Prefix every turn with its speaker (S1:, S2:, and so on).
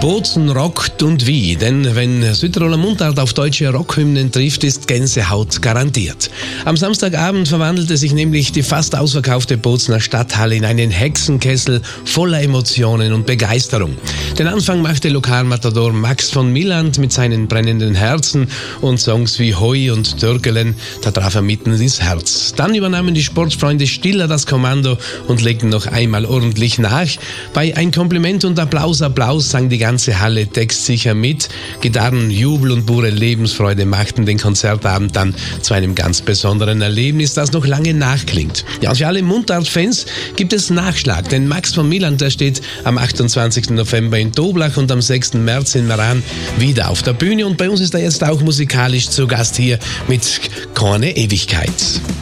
S1: Bozen rockt und wie, denn wenn Südtiroler Mundart auf deutsche Rockhymnen trifft, ist Gänsehaut garantiert. Am Samstagabend verwandelte sich nämlich die fast ausverkaufte Bozener Stadthalle in einen Hexenkessel voller Emotionen und Begeisterung. Den Anfang machte Lokalmatador Max von Milland mit seinen brennenden Herzen und Songs wie Hoi und Türkelen, da traf er mitten ins Herz. Dann übernahmen die Sportfreunde Stiller das Kommando und legten noch einmal ordentlich nach. Bei Ein Kompliment und Applaus, Applaus sang die ganze Halle textsicher mit. Gitarren, Jubel und pure Lebensfreude machten den Konzertabend dann zu einem ganz besonderen Erlebnis, das noch lange nachklingt. Ja, und für alle Mundart-Fans gibt es Nachschlag, denn Max von Milland, der steht am 28. November in Toblach und am 6. März in Meran wieder auf der Bühne, und bei uns ist er jetzt auch musikalisch zu Gast hier mit Keine Ewigkeit.